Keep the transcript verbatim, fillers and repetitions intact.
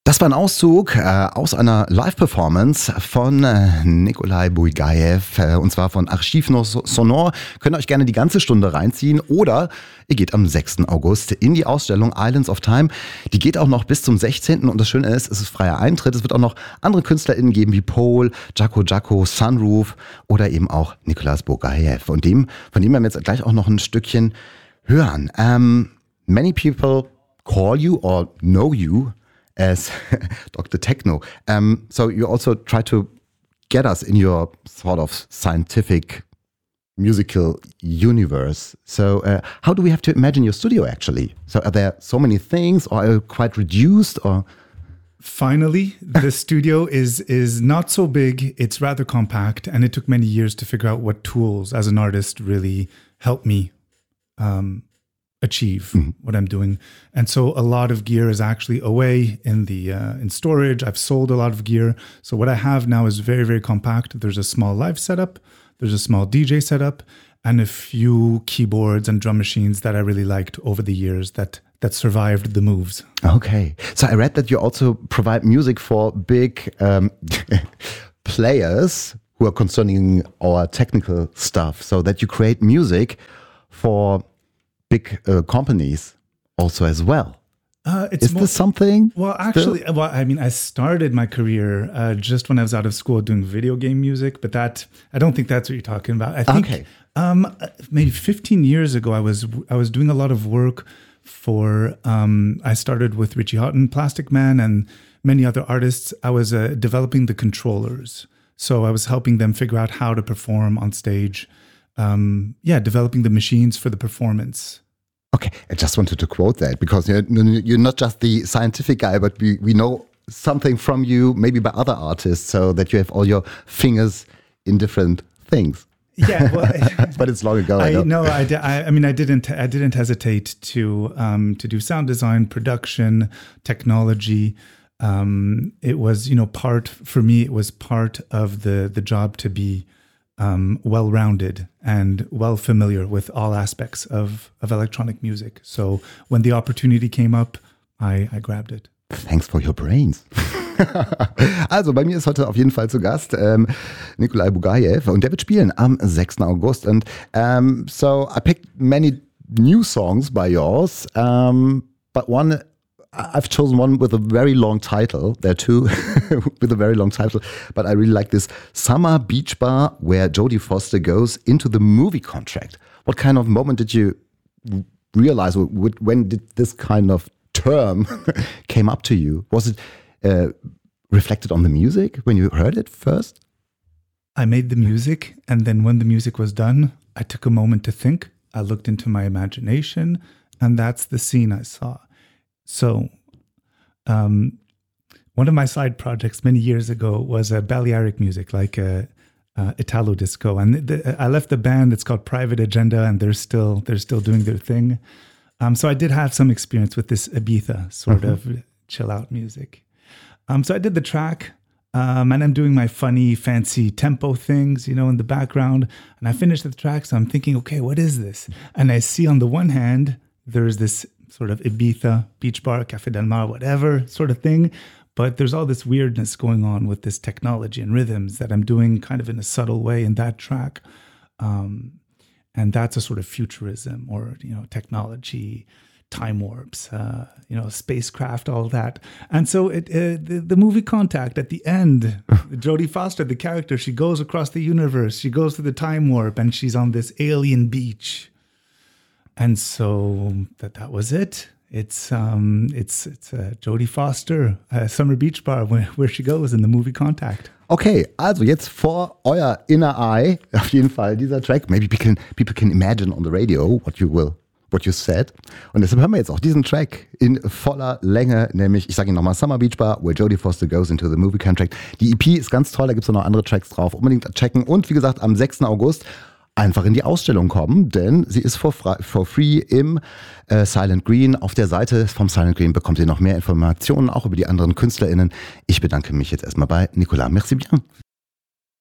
Das war ein Auszug äh, aus einer Live-Performance von äh, Nikolai Bugaev, äh, und zwar von Archiv Sonore. Könnt ihr euch gerne die ganze Stunde reinziehen oder ihr geht am sechsten August in die Ausstellung Islands of Time. Die geht auch noch bis zum sechzehnten und das Schöne ist, es ist freier Eintritt. Es wird auch noch andere KünstlerInnen geben wie Paul, Jaco Jaco, Sunroof oder eben auch Nikolai Bugaev. Und dem, von dem werden wir jetzt gleich auch noch ein Stückchen hören. Um, many people call you or know you as Doctor Techno. Um, so you also try to get us in your sort of scientific musical universe. So uh, how do we have to imagine your studio actually? So are there so many things, or are you quite reduced, or? Finally, the studio is is not so big. It's rather compact, and it took many years to figure out what tools as an artist really help me um, achieve mm-hmm. what I'm doing. And so a lot of gear is actually away in the uh, in storage. I've sold a lot of gear. So what I have now is very, very compact. There's a small live setup, there's a small D J setup, and a few keyboards and drum machines that I really liked over the years that that survived the moves. Okay. So I read that you also provide music for big um, players who are concerning our technical stuff, so that you create music for big uh, companies also as well. Uh, it's Is more, this something? Well, actually, still? well, I mean, I started my career uh, just when I was out of school doing video game music, but that I don't think that's what you're talking about. I think okay. um, maybe fifteen years ago, I was I was doing a lot of work for. Um, I started with Richie Houghton, Plastic Man, and many other artists. I was uh, developing the controllers, so I was helping them figure out how to perform on stage. Um, yeah, developing the machines for the performance. Okay, I just wanted to quote that because you're, you're not just the scientific guy, but we, we know something from you, maybe by other artists, so that you have all your fingers in different things. Yeah, well, but it's long ago. I, I know. No, I, I, I mean, I didn't. I didn't hesitate to um, to do sound design, production, technology. Um, it was, you know, part for me. It was part of the the job to be Um, well-rounded and well familiar with all aspects of, of electronic music. So when the opportunity came up, I, I grabbed it. Thanks for your brains. Also bei mir ist heute auf jeden Fall zu Gast ähm, Nikolai Bugaev und der wird spielen am sechsten August. And um, so I picked many new songs by yours, um, but one I've chosen one with a very long title. There are two with a very long title, but I really like this Summer Beach Bar, where Jodie Foster goes into the movie contract. What kind of moment did you realize? When did this kind of term came up to you? Was it uh, reflected on the music when you heard it first? I made the music, and then when the music was done, I took a moment to think. I looked into my imagination, and that's the scene I saw. So, um, one of my side projects many years ago was a Balearic music, like a, a Italo disco, and the, I left the band. It's called Private Agenda, and they're still they're still doing their thing. Um, so I did have some experience with this Ibiza sort mm-hmm. of chill out music. Um, so I did the track, um, and I'm doing my funny, fancy tempo things, you know, in the background. And I finished the track, so I'm thinking, okay, what is this? And I see on the one hand there's this sort of Ibiza, beach bar, Café Del Mar, whatever sort of thing. But there's all this weirdness going on with this technology and rhythms that I'm doing kind of in a subtle way in that track. Um, and that's a sort of futurism or, you know, technology, time warps, uh, you know, spacecraft, all that. And so it, uh, the, the movie Contact at the end, Jodie Foster, the character, she goes across the universe, she goes through the time warp, and she's on this alien beach. And so that that was it. It's um it's it's uh, Jodie Foster, uh, Summer Beach Bar, where, where she goes in the movie Contact. Okay, also jetzt vor euer inner eye auf jeden Fall dieser Track. Maybe people can, people can imagine on the radio what you will, what you said. Und deshalb hören wir jetzt auch diesen Track in voller Länge, nämlich, ich sage ihn nochmal, Summer Beach Bar, where Jodie Foster goes into the movie Contract. Die E P ist ganz toll, da gibt es noch andere Tracks drauf. Unbedingt checken. Und wie gesagt, am sechsten August einfach in die Ausstellung kommen, denn sie ist for, for free im äh, Silent Green. Auf der Seite vom Silent Green bekommt ihr noch mehr Informationen, auch über die anderen KünstlerInnen. Ich bedanke mich jetzt erstmal bei Nicolas. Merci bien.